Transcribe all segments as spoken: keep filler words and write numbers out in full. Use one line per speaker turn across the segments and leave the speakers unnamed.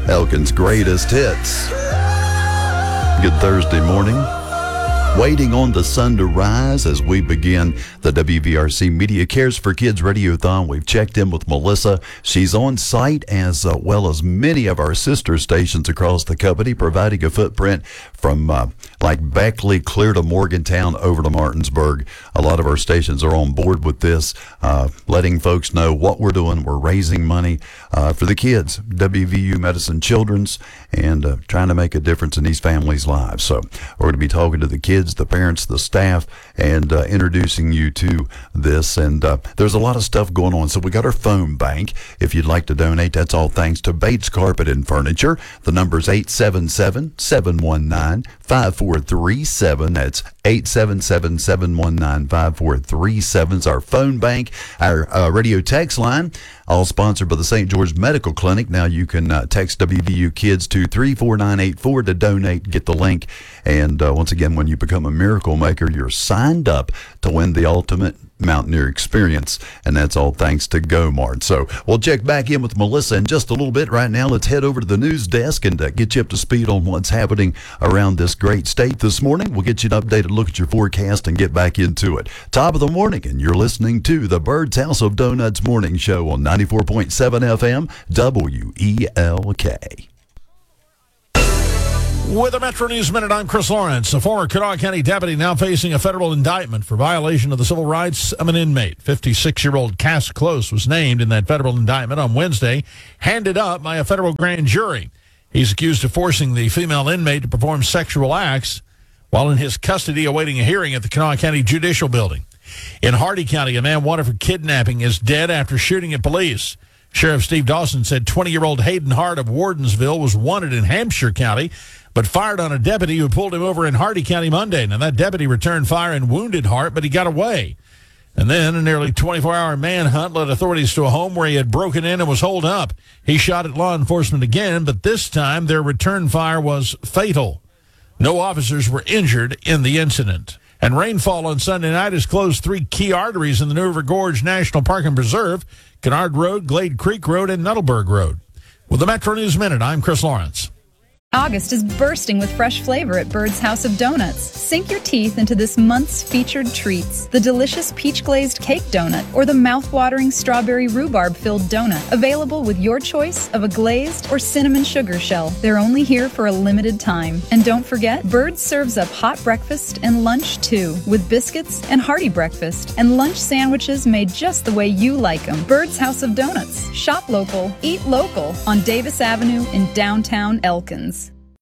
Elkin's greatest hits. Good Thursday morning. Waiting on the sun to rise as we begin the W V R C Media Cares for Kids Radiothon. We've checked in with Melissa. She's on site as uh, well as many of our sister stations across the company, providing a footprint from uh, like Beckley clear to Morgantown over to Martinsburg. A lot of our stations are on board with this, uh, letting folks know what we're doing. We're raising money uh, for the kids, W V U Medicine Children's, and uh, trying to make a difference in these families' lives. So we're going to be talking to the kids, the parents, the staff, and uh, introducing you to this. And uh, there's a lot of stuff going on. So we got our phone bank. If you'd like to donate, that's all thanks to Bates Carpet and Furniture. The number's eight seven seven, seven one nine, five four three seven. That's eight seven seven, seven one nine, five four three seven is our phone bank. Our uh, radio text line, all sponsored by the Saint George Medical Clinic. Now you can uh, text W V U Kids to three four nine eight four to donate, get the link. And uh, once again, when you become a Miracle Maker, you're signed up to win the ultimate Mountaineer experience, and that's all thanks to GoMart. So we'll check back in with Melissa in just a little bit. Right now, let's head over to the news desk and uh, get you up to speed on what's happening around this great state this morning. We'll get you an updated look at your forecast and get back into it. Top of the morning, and you're listening to the Bird's House of Donuts Morning Show on ninety-four point seven F M W E L K.
With a Metro News Minute, I'm Chris Lawrence. A former Kanawha County deputy now facing a federal indictment for violation of the civil rights of an inmate. fifty-six-year-old Cass Close was named in that federal indictment on Wednesday, handed up by a federal grand jury. He's accused of forcing the female inmate to perform sexual acts while in his custody awaiting a hearing at the Kanawha County Judicial Building. In Hardy County, a man wanted for kidnapping is dead after shooting at police. Sheriff Steve Dawson said twenty-year-old Hayden Hart of Wardensville was wanted in Hampshire County, but fired on a deputy who pulled him over in Hardy County Monday. Now, that deputy returned fire and wounded Hart, but he got away. And then a nearly twenty-four hour manhunt led authorities to a home where he had broken in and was holed up. He shot at law enforcement again, but this time their return fire was fatal. No officers were injured in the incident. And rainfall on Sunday night has closed three key arteries in the New River Gorge National Park and Preserve: Kennard Road, Glade Creek Road, and Nuttleburg Road. With the Metro News Minute, I'm Chris Lawrence.
August is bursting with fresh flavor at Bird's House of Donuts. Sink your teeth into this month's featured treats: the delicious peach-glazed cake donut or the mouth-watering strawberry rhubarb-filled donut. Available with your choice of a glazed or cinnamon sugar shell. They're only here for a limited time. And don't forget, Bird's serves up hot breakfast and lunch too, with biscuits and hearty breakfast and lunch sandwiches made just the way you like them. Bird's House of Donuts. Shop local, eat local on Davis Avenue in downtown Elkins.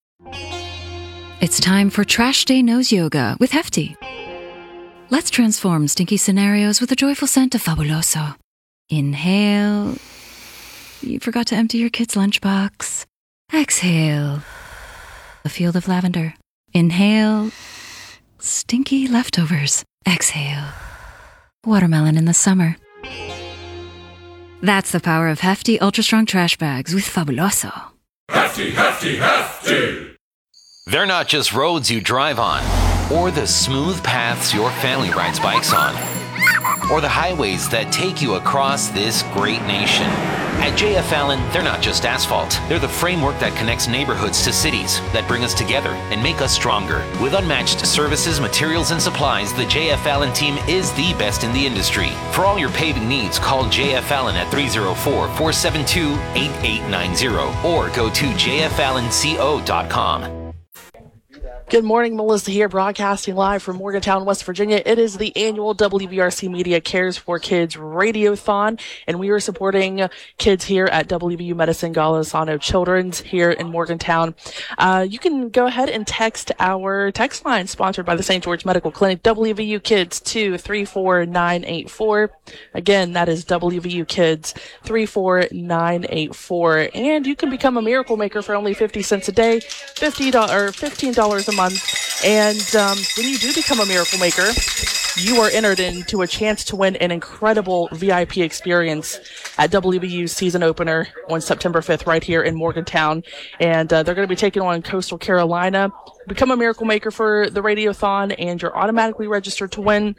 It's time for Trash Day Nose Yoga with Hefty. Let's transform stinky scenarios with a joyful scent of Fabuloso. Inhale. You forgot to empty your kid's lunchbox. Exhale. A field of lavender. Inhale. Stinky leftovers. Exhale. Watermelon in the summer. That's the power of Hefty Ultra Strong Trash Bags with Fabuloso.
Hefty, hefty, hefty!
They're not just roads you drive on, or the smooth paths your family rides bikes on, or the highways that take you across this great nation. At J F Allen, they're not just asphalt. They're the framework that connects neighborhoods to cities, that bring us together and make us stronger. With unmatched services, materials, and supplies, the J F Allen team is the best in the industry. For all your paving needs, call J F Allen at three oh four, four seven two, eight eight nine zero or go to j f allen co dot com.
Good morning, Melissa here, broadcasting live from Morgantown, West Virginia. It is the annual W V R C Media Cares for Kids Radiothon, and we are supporting kids here at W V U Medicine Golisano Children's here in Morgantown. Uh, you can go ahead and text our text line sponsored by the Saint George Medical Clinic, W V U Kids to three four nine eight four. Again, that is W V U Kids three four nine eight four. And you can become a miracle maker for only fifty cents a day, fifty dollars or fifteen dollars a month. And um, when you do become a miracle maker, you are entered into a chance to win an incredible V I P experience at W V U's season opener on September fifth right here in Morgantown. And uh, they're going to be taking on Coastal Carolina. Become a miracle maker for the Radiothon, and you're automatically registered to win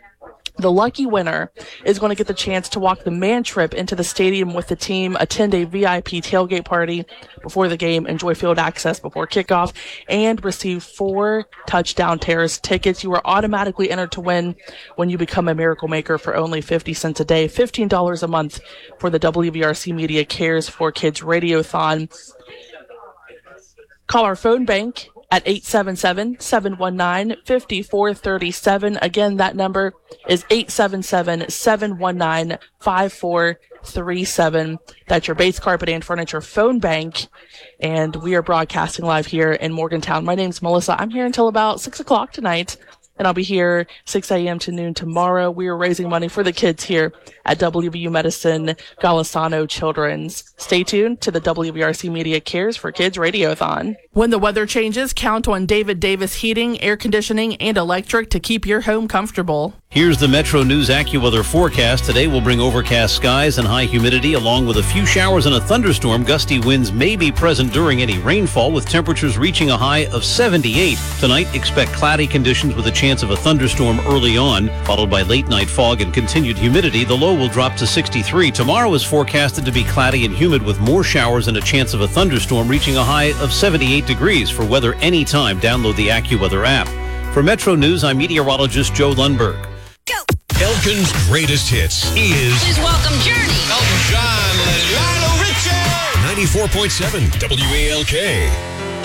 The lucky winner is going to get the chance to walk the man trip into the stadium with the team, attend a V I P tailgate party before the game, enjoy field access before kickoff, and receive four Touchdown Terrace tickets. You are automatically entered to win when you become a Miracle Maker for only fifty cents a day, fifteen dollars a month for the W V R C Media Cares for Kids Radiothon. Call our phone bank at eight seven seven, seven one nine, five four three seven. Again, that number is eight seven seven, seven one nine, five four three seven. That's your base carpet and furniture phone bank. And we are broadcasting live here in Morgantown. My name's Melissa. I'm here until about six o'clock tonight, and I'll be here six a.m. to noon tomorrow. We are raising money for the kids here at W V U Medicine Golisano Children's. Stay tuned to the W V R C Media Cares for Kids Radiothon. When the weather changes, count on David Davis Heating, Air Conditioning, and Electric to keep your home comfortable.
Here's the Metro News AccuWeather forecast. Today will bring overcast skies and high humidity along with a few showers and a thunderstorm. Gusty winds may be present during any rainfall with temperatures reaching a high of seventy-eight. Tonight, expect cloudy conditions with a chance of a thunderstorm early on, followed by late night fog and continued humidity. The low will drop to sixty-three. Tomorrow is forecasted to be cloudy and humid with more showers and a chance of a thunderstorm reaching a high of seventy-eight degrees. For weather anytime, download the AccuWeather app. For Metro News, I'm meteorologist Joe Lundberg.
Go! Elkin's greatest hits is...
Please welcome Journey.
Elton John, Lionel Richie. ninety-four point seven W A L K.